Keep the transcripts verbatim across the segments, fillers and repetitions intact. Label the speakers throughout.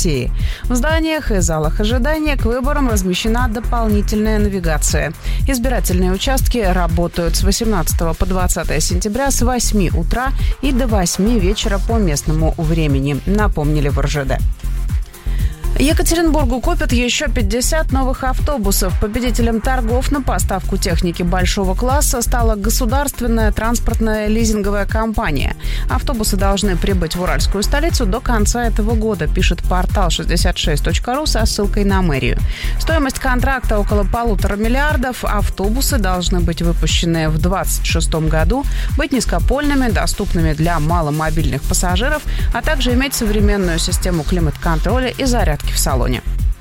Speaker 1: России. В зданиях и залах ожидания к выборам размещена дополнительная навигация. Избирательные участки работают с восемнадцатого по двадцатое сентября с восьми утра и до восьми вечера по местному времени, напомнили в эр жэ дэ. Екатеринбургу купят еще пятьдесят новых автобусов. Победителем торгов на поставку техники большого класса стала государственная транспортная лизинговая компания. Автобусы должны прибыть в уральскую столицу до конца этого года, пишет портал шестьдесят шесть точка ру со ссылкой на мэрию. Стоимость контракта около полутора миллиардов. Автобусы должны быть выпущены в двадцать шестом году, быть низкопольными, доступными для маломобильных пассажиров, а также иметь современную систему климат-контроля и зарядки в салоне.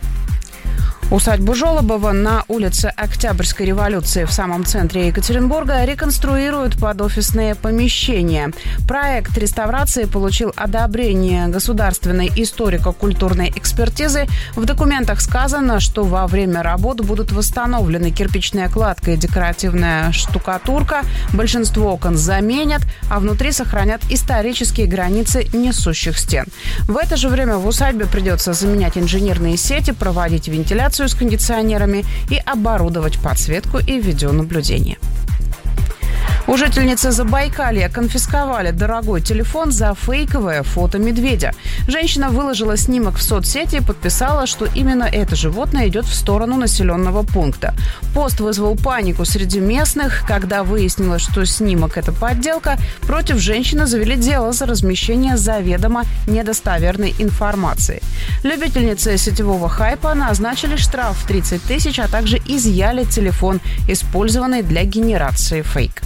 Speaker 1: Усадьбу Жолобова на улице Октябрьской революции в самом центре Екатеринбурга реконструируют под офисные помещения. Проект реставрации получил одобрение государственной историко-культурной экспертизы. В документах сказано, что во время работ будут восстановлены кирпичная кладка и декоративная штукатурка, большинство окон заменят, а внутри сохранят исторические границы несущих стен. В это же время в усадьбе придется заменять инженерные сети, проводить вентиляцию с кондиционерами и оборудовать подсветку и видеонаблюдение. У жительницы Забайкалья конфисковали дорогой телефон за фейковое фото медведя. Женщина выложила снимок в соцсети и подписала, что именно это животное идет в сторону населенного пункта. Пост вызвал панику среди местных. Когда выяснилось, что снимок – это подделка, против женщины завели дело за размещение заведомо недостоверной информации. Любительнице сетевого хайпа назначили штраф в тридцать тысяч, а также изъяли телефон, использованный для генерации фейк.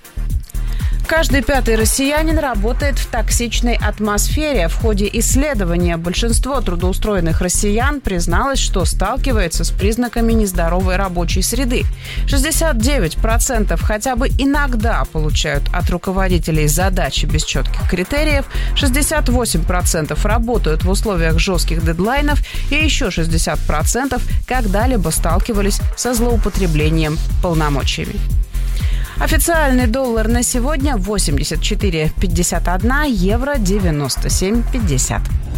Speaker 1: Каждый пятый россиянин работает в токсичной атмосфере. В ходе исследования большинство трудоустроенных россиян призналось, что сталкивается с признаками нездоровой рабочей среды. шестьдесят девять процентов хотя бы иногда получают от руководителей задачи без четких критериев, шестьдесят восемь процентов работают в условиях жестких дедлайнов и еще шестьдесят процентов когда-либо сталкивались со злоупотреблением полномочиями. Официальный доллар на сегодня восемьдесят четыре пятьдесят один, евро девяносто семь пятьдесят.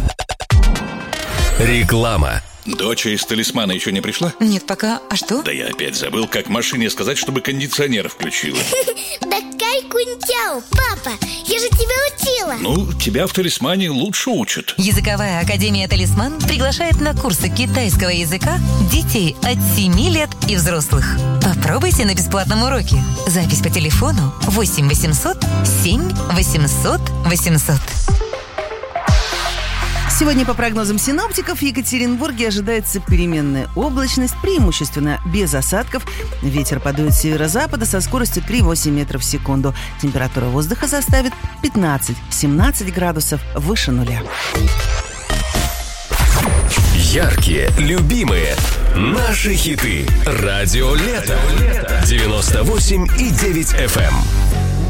Speaker 2: Реклама.
Speaker 3: Доча из «Талисмана» еще не пришла?
Speaker 4: Нет пока. А что?
Speaker 3: Да я опять забыл, как машине сказать, чтобы кондиционер включила.
Speaker 5: Да кай кунтяу, папа, я же тебя учила.
Speaker 3: Ну, тебя в «Талисмане» лучше учат.
Speaker 4: Языковая академия «Талисман» приглашает на курсы китайского языка детей от семи лет и взрослых. Попробуйте на бесплатном уроке. Запись по телефону восемь восемьсот семь восемьсот восемьсот.
Speaker 6: Сегодня по прогнозам синоптиков в Екатеринбурге ожидается переменная облачность, преимущественно без осадков. Ветер подует с северо-запада со скоростью три-восемь метров в секунду. Температура воздуха составит пятнадцать-семнадцать градусов выше нуля.
Speaker 2: Яркие, любимые, наши хиты. Радио Лето. девяносто восемь и девять эф эм.